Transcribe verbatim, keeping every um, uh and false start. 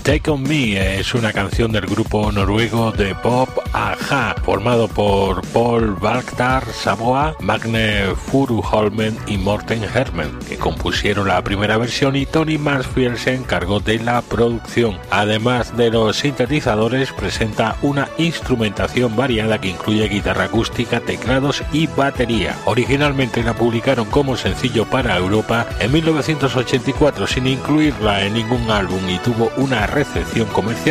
Take On Me es una canción del grupo noruego de pop a-ha, formado por Paul Baltar Saboa, Magne Furuholmen y Morten Hermen, que compusieron la primera versión, y Tony Mansfield se encargó de la producción. Además de los sintetizadores, presenta una instrumentación variada que incluye guitarra acústica, teclados y batería. Originalmente la publicaron como sencillo para Europa en mil novecientos ochenta y cuatro sin incluirla en ningún álbum y tuvo una recepción comercial